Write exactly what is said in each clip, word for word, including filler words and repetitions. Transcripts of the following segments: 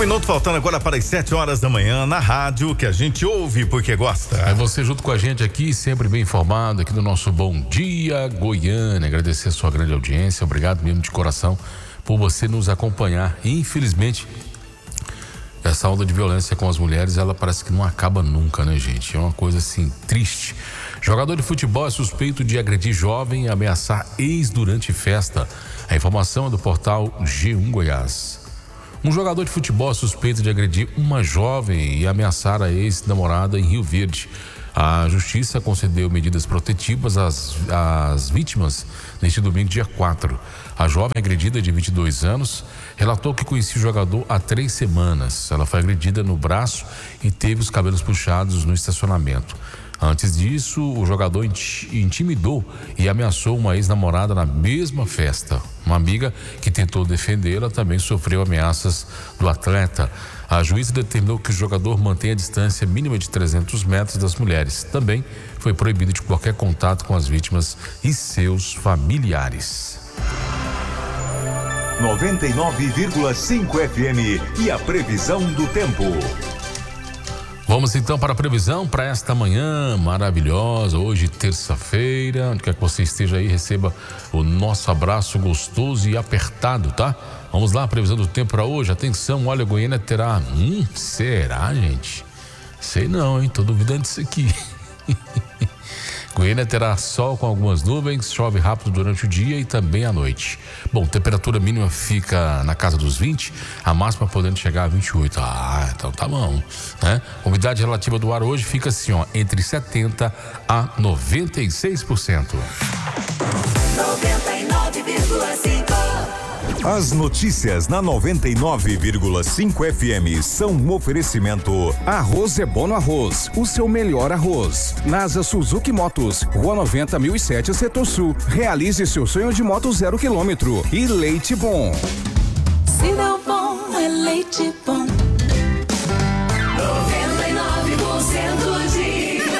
minuto faltando agora para as sete horas da manhã na rádio que a gente ouve porque gosta. É você junto com a gente aqui, sempre bem informado aqui no nosso Bom Dia Goiânia. Agradecer a sua grande audiência, obrigado mesmo de coração por você nos acompanhar. Infelizmente, essa onda de violência com as mulheres, ela parece que não acaba nunca, né, gente? É uma coisa assim, triste. Jogador de futebol é suspeito de agredir jovem e ameaçar ex durante festa. A informação é do portal G um Goiás. Um jogador de futebol é suspeito de agredir uma jovem e ameaçar a ex-namorada em Rio Verde. A justiça concedeu medidas protetivas às, às vítimas neste domingo, dia quatro. A jovem agredida, de vinte e dois anos, relatou que conhecia o jogador há três semanas. Ela foi agredida no braço e teve os cabelos puxados no estacionamento. Antes disso, o jogador intimidou e ameaçou uma ex-namorada na mesma festa. Uma amiga que tentou defendê-la também sofreu ameaças do atleta. A juíza determinou que o jogador mantenha a distância mínima de trezentos metros das mulheres. Também foi proibido de qualquer contato com as vítimas e seus familiares. noventa e nove vírgula cinco F M e a previsão do tempo. Vamos então para a previsão para esta manhã maravilhosa, hoje terça-feira. Onde quer que você esteja aí, receba o nosso abraço gostoso e apertado, tá? Vamos lá, a previsão do tempo para hoje. Atenção, olha, Goiânia terá... Hum, será, gente? Sei não, hein? Tô duvidando disso aqui. Goiânia terá sol com algumas nuvens, chove rápido durante o dia e também à noite. Bom, temperatura mínima fica na casa dos vinte, a máxima podendo chegar a vinte e oito. Ah, então tá bom, né? A umidade relativa do ar hoje fica assim, ó, entre setenta a noventa e seis por cento. noventa e nove vírgula cinco. As notícias na noventa e nove vírgula cinco F M são um oferecimento. Arroz é bom no arroz, o seu melhor arroz. NASA Suzuki Motos, Rua noventa mil e sete, Setor Sul. Realize seu sonho de moto zero quilômetro. E Leite Bom. Se deu bom, é Leite Bom. noventa e nove por cento de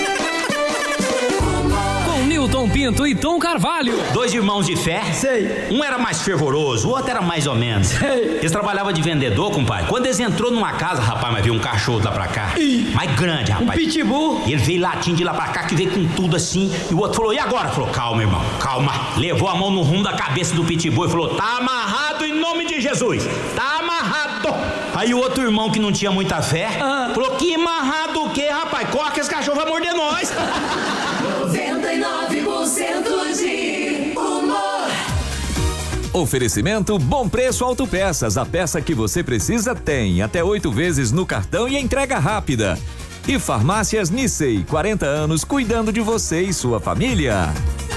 Nilton Pinto e Tom Carvalho. Dois irmãos de fé. Sei. Um era mais fervoroso, o outro era mais ou menos. Sei. Eles trabalhavam de vendedor, compadre. Quando eles entrou numa casa, rapaz, mas viu um cachorro lá pra cá. Ih. Mais grande, rapaz. Um pitbull. Ele veio latindo de lá pra cá, que veio com tudo assim. E o outro falou, e agora? Falou, calma, irmão, calma. Levou a mão no rumo da cabeça do pitbull e falou, tá amarrado em nome de Jesus. Tá amarrado. Aí o outro irmão, que não tinha muita fé, ah. falou, que amarrado o quê, rapaz? Corre que esse cachorro vai morder nós. noventa e nove por cento de humor. Oferecimento Bom Preço Autopeças. A peça que você precisa tem até oito vezes no cartão e entrega rápida. E Farmácias Nissei, quarenta anos cuidando de você e sua família.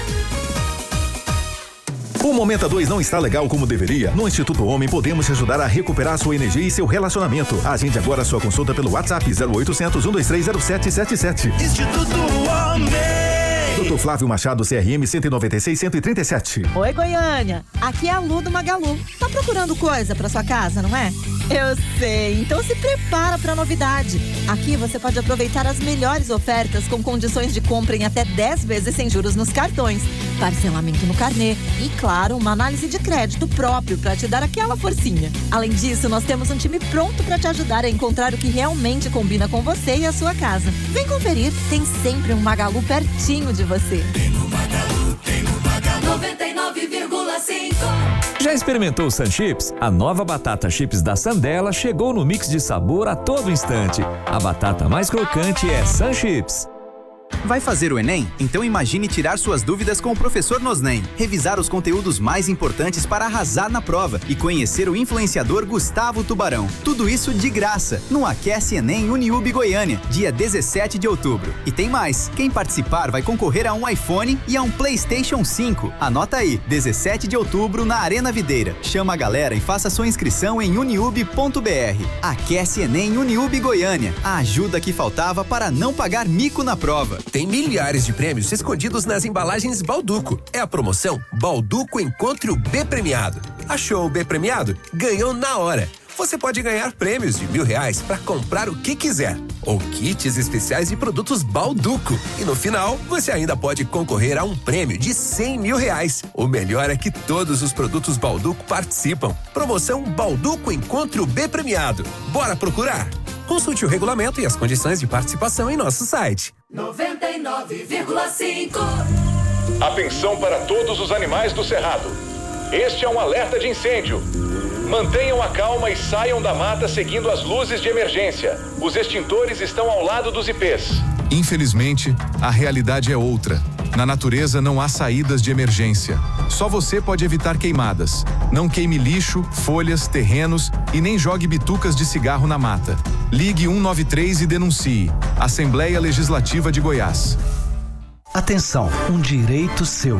O Momento A dois não está legal como deveria? No Instituto Homem podemos te ajudar a recuperar sua energia e seu relacionamento. Agende agora sua consulta pelo WhatsApp zero oitocentos, um dois três zero sete sete sete. Instituto Homem. doutor Flávio Machado, C R M cento e noventa e seis, cento e trinta e sete. Oi, Goiânia. Aqui é a Lu do Magalu. Tá procurando coisa pra sua casa, não é? Eu sei. Então se prepara pra novidade. Aqui você pode aproveitar as melhores ofertas com condições de compra em até dez vezes sem juros nos cartões, parcelamento no carnê e, claro, uma análise de crédito próprio pra te dar aquela forcinha. Além disso, nós temos um time pronto pra te ajudar a encontrar o que realmente combina com você e a sua casa. Vem conferir. Tem sempre um Magalu pertinho de você. Tem no Magalu, tem no Magalu. noventa e nove vírgula cinco. Já experimentou o Sun Chips? A nova batata chips da Sandela chegou no mix de sabor a todo instante. A batata mais crocante é Sun Chips. Vai fazer o Enem? Então imagine tirar suas dúvidas com o professor Nosnem, revisar os conteúdos mais importantes para arrasar na prova e conhecer o influenciador Gustavo Tubarão. Tudo isso de graça, no Aquece Enem Uniub Goiânia, dia dezessete de outubro. E tem mais, quem participar vai concorrer a um iPhone e a um PlayStation cinco. Anota aí, dezessete de outubro na Arena Videira. Chama a galera e faça sua inscrição em uniub ponto br. Aquece Enem Uniub Goiânia, a ajuda que faltava para não pagar mico na prova. Tem milhares de prêmios escondidos nas embalagens Balduco. É a promoção Balduco Encontre o B Premiado. Achou o B Premiado? Ganhou na hora. você pode ganhar prêmios de mil reais para comprar o que quiser. Ou kits especiais de produtos Balduco. E no final, você ainda pode concorrer a um prêmio de cem mil reais. O melhor é que todos os produtos Balduco participam. Promoção Balduco Encontre o B Premiado. Bora procurar? Consulte o regulamento e as condições de participação em nosso site. noventa e nove vírgula cinco. Atenção para todos os animais do cerrado. Este é um alerta de incêndio. Mantenham a calma e saiam da mata seguindo as luzes de emergência. Os extintores estão ao lado dos ipês. Infelizmente, a realidade é outra. Na natureza não há saídas de emergência. Só você pode evitar queimadas. Não queime lixo, folhas, terrenos e nem jogue bitucas de cigarro na mata. Ligue cento e noventa e três e denuncie. Assembleia Legislativa de Goiás. Atenção, um direito seu.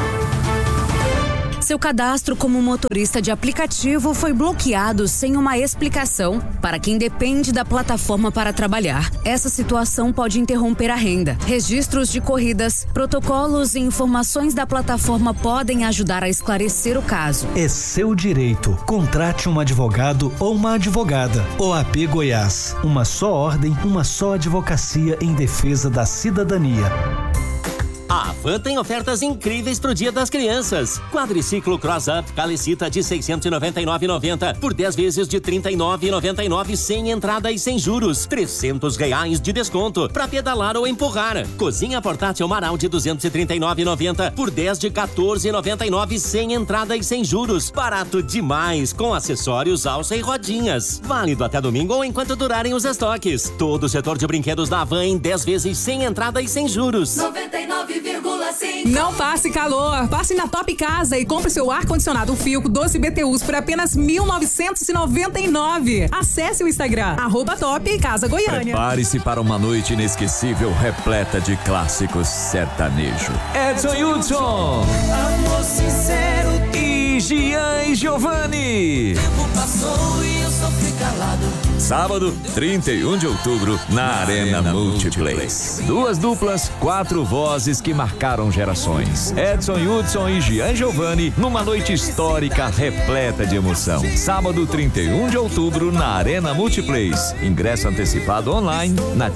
Seu cadastro como motorista de aplicativo foi bloqueado sem uma explicação para quem depende da plataforma para trabalhar. Essa situação pode interromper a renda. Registros de corridas, protocolos e informações da plataforma podem ajudar a esclarecer o caso. É seu direito. Contrate um advogado ou uma advogada. O A P Goiás. Uma só ordem, uma só advocacia em defesa da cidadania. A Van tem ofertas incríveis pro Dia das Crianças. Quadriciclo Cross Up Calicita de seiscentos e noventa e nove reais e noventa centavos por dez vezes de trinta e nove reais e noventa e nove centavos sem entrada e sem juros. trezentos reais de desconto para pedalar ou empurrar. Cozinha portátil Marau de duzentos e trinta e nove reais e noventa centavos por dez de quatorze reais e noventa e nove centavos sem entrada e sem juros. Barato demais, com acessórios, alça e rodinhas. Válido até domingo ou enquanto durarem os estoques. Todo o setor de brinquedos da Van em dez vezes sem entrada e sem juros. noventa e nove vírgula cinco. Não passe calor. Passe na Top Casa e compre seu ar-condicionado Filco doze B T Us por apenas mil novecentos e noventa e nove reais. Acesse o Instagram, arroba Top Casa Goiânia. Prepare-se para uma noite inesquecível repleta de clássicos sertanejo. Edson Hudson. Amor sincero. E Gian e Giovanni. O tempo passou e eu sofri calado. Sábado, trinta e um de outubro, na Arena Multiplex. Duas duplas, quatro vozes que marcaram gerações. Edson Hudson e Gian Giovanni, numa noite histórica repleta de emoção. Sábado, trinta e um de outubro, na Arena Multiplex. Ingresso antecipado online na